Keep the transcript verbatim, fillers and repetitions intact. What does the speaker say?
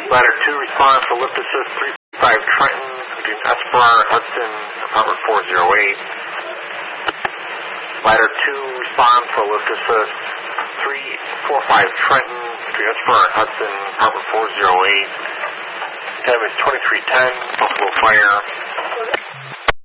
Ladder two, response to lift assist three five Trenton, between Esperar and Hudson, apartment four oh eight. Ladder two, response to lift assist three four five Trenton, between Esperar and Hudson, apartment four oh eight. Time is twenty-three ten, Buffalo Fire.